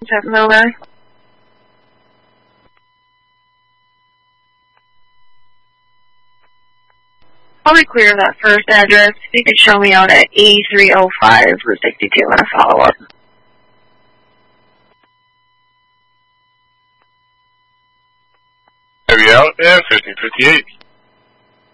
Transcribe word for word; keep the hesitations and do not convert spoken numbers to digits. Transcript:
Seven over. Probably clear that first address. You could show me out at eighty-three oh five Route sixty-two and a follow-up. Heavy out, yeah, fifteen fifty-eight.